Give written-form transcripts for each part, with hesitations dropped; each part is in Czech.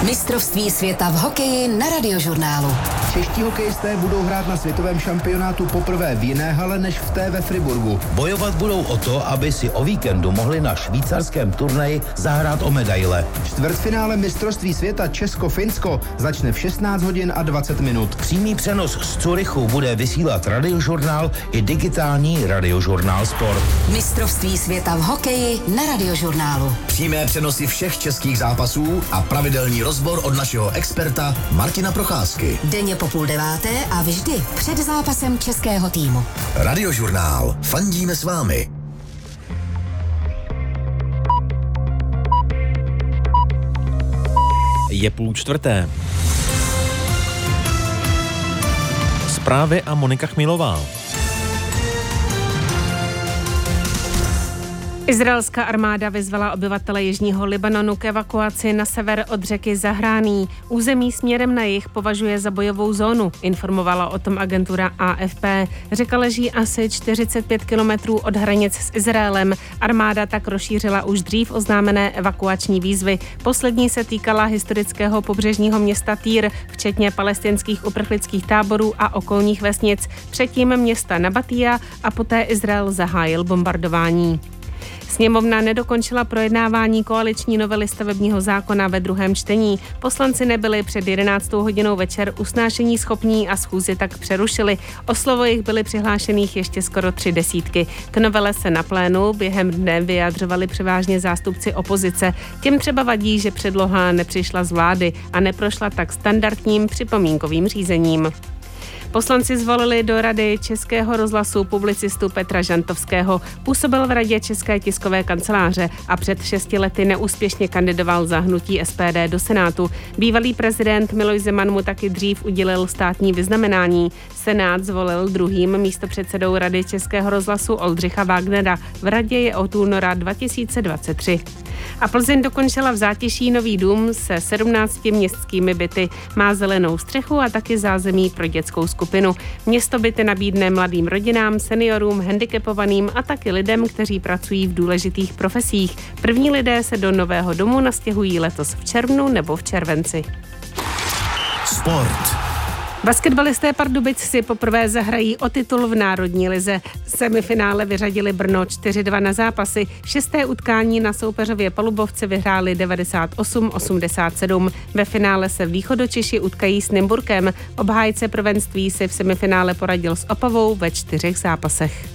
Mistrovství světa v hokeji na Radiožurnálu. Čeští hokejisté budou hrát na světovém šampionátu poprvé v jiné hale než v té ve Friburgu. Bojovat budou o to, aby si o víkendu mohli na švýcarském turnaji zahrát o medaile. Čtvrtfinále mistrovství světa Česko-Finsko začne v 16 hodin a 20 minut. Přímý přenos z Curychu bude vysílat Radiožurnál i digitální Radiožurnál Sport. Mistrovství světa v hokeji na Radiožurnálu. Přímé přenosy všech českých zápasů a pravidelný rozbor od našeho experta Martina Procházky. Denně po 8:30 a vždy před zápasem českého týmu. Radiožurnál. Fandíme s vámi. Je 3:30. Zprávy a Monika Chmilová. Izraelská armáda vyzvala obyvatele jižního Libanonu k evakuaci na sever od řeky Zahráný. Území směrem na jih považuje za bojovou zónu, informovala o tom agentura AFP. Řeka leží asi 45 kilometrů od hranic s Izraelem. Armáda tak rozšířila už dřív oznámené evakuační výzvy. Poslední se týkala historického pobřežního města Týr, včetně palestinských uprchlických táborů a okolních vesnic. Předtím města Nabatija a poté Izrael zahájil bombardování. Sněmovna nedokončila projednávání koaliční novely stavebního zákona ve druhém čtení. Poslanci nebyli před 11. hodinou večer usnášení schopní a schůzi tak přerušili. O slovo jich byly přihlášených ještě skoro 30. K novele se na plénu během dne vyjadřovali převážně zástupci opozice. Těm třeba vadí, že předloha nepřišla z vlády a neprošla tak standardním připomínkovým řízením. Poslanci zvolili do Rady Českého rozhlasu publicistu Petra Žantovského. Působil v Radě České tiskové kanceláře a před 6 lety neúspěšně kandidoval za hnutí SPD do Senátu. Bývalý prezident Miloš Zeman mu taky dřív udělil státní vyznamenání. Senát zvolil druhým místopředsedou Rady Českého rozhlasu Oldřicha Wagnera. V radě je od února 2023. A Plzeň dokončila v Zátiší nový dům se 17 městskými byty. Má zelenou střechu a taky zázemí pro dětskou skupinu. Město byty nabídne mladým rodinám, seniorům, handicapovaným a taky lidem, kteří pracují v důležitých profesích. První lidé se do nového domu nastěhují letos v červnu nebo v červenci. Sport. Basketbalisté Pardubic si poprvé zahrají o titul v národní lize. Semifinále vyřadili Brno 4-2 na zápasy. 6. utkání na soupeřově Palubovce vyhráli 98-87. Ve finále se Východočeši utkají s Nymburkem. Obhájce prvenství si v semifinále poradil s Opavou ve 4 zápasech.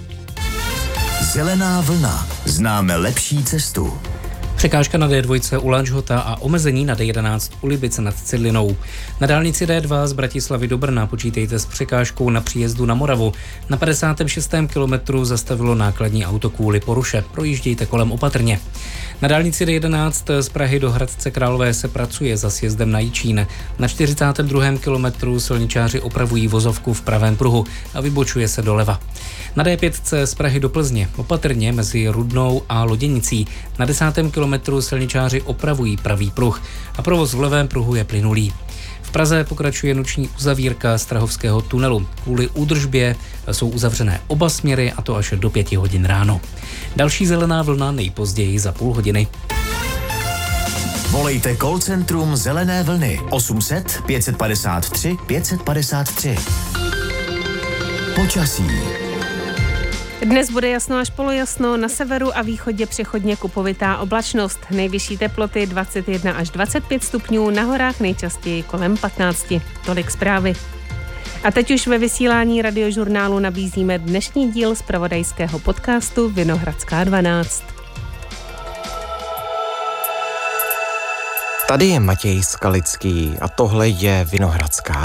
Zelená vlna. Známe lepší cestu. Překážka na D2 u Lanžhota a omezení na D11 u Libice nad Cidlinou. Na dálnici D2 z Bratislavy do Brna počítejte s překážkou na příjezdu na Moravu. Na 56. kilometru zastavilo nákladní auto kvůli poruše. Projíždějte kolem opatrně. Na dálnici D11 z Prahy do Hradce Králové se pracuje za sjezdem na Jičín. Na 42. kilometru silničáři opravují vozovku v pravém pruhu a vybočuje se doleva. Na D5 z Prahy do Plzně opatrně mezi Rudnou a Loděnicí. Na 10. kilometru silničáři opravují pravý pruh a provoz v levém pruhu je plynulý. V Praze pokračuje noční uzavírka Strahovského tunelu. Kvůli údržbě jsou uzavřené oba směry a to až do 5 hodin ráno. Další zelená vlna nejpozději za půl hodiny. Volejte call centrum Zelené vlny 800 553 553. Počasí. Dnes bude jasno až polojasno, na severu a východě přechodně kupovitá oblačnost. Nejvyšší teploty 21 až 25 stupňů, na horách nejčastěji kolem 15. Tolik zprávy. A teď už ve vysílání Radiožurnálu nabízíme dnešní díl zpravodajského podcastu Vinohradská 12. Tady je Matěj Skalický a tohle je Vinohradská